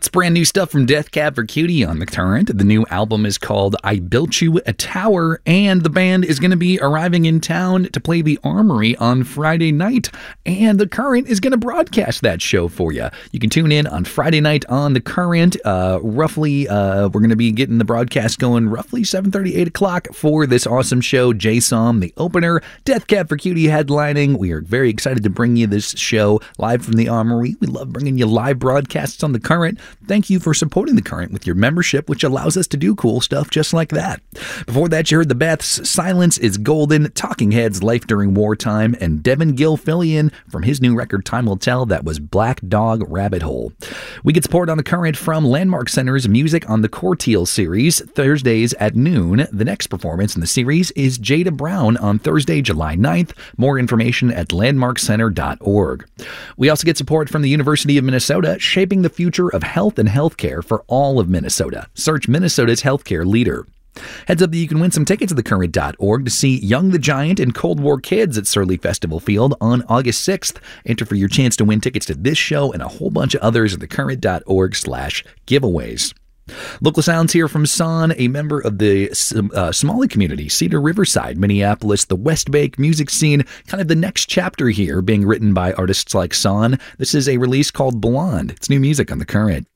brand new stuff from Death Cab for Cutie on The Current. The new album is called I Built You a Tower, and the band is going to be arriving in town to play the Armory on Friday night, and The Current is going to broadcast that show for you. You can tune in on Friday night on The Current. We're going to be getting the broadcast going roughly 7:30, 8 o'clock for this awesome show. J-Som, the opener, Death Cab for Cutie headlining. We are very excited to bring you this show live from the Armory. We love bringing you live broadcasts on The Current. Thank you for supporting The Current with your membership, which allows us to do cool stuff just like that. Before that, you heard the Beths, Silence is Golden, Talking Heads, Life During Wartime, and Devin Gilfillian from his new record, Time Will Tell, that was Black Dog Rabbit Hole. We get support on The Current from Landmark Center's Music on the Corteal series, Thursdays at noon. The next performance in the series is Jada Brown on Thursday, July 9th. More information at landmarkcenter.org. We also get support from the University of Minnesota, shaping the future of health and healthcare for all of Minnesota. Search Minnesota's healthcare leader. Heads up that you can win some tickets at thecurrent.org to see Young the Giant and Cold War Kids at Surly Festival Field on August 6th. Enter for your chance to win tickets to this show and a whole bunch of others at thecurrent.org/giveaways. Local sounds here from Son, a member of the Somali community, Cedar Riverside, Minneapolis, the West Bay music scene, kind of the next chapter here being written by artists like Son. This is a release called Blonde. It's new music on The Current.